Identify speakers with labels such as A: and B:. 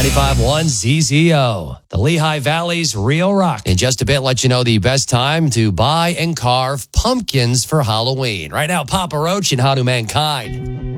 A: 95.1 ZZO, the Lehigh Valley's real rock. In just a bit, let you know the best time to buy and carve pumpkins for Halloween. Right now, Papa Roach and How to Mankind.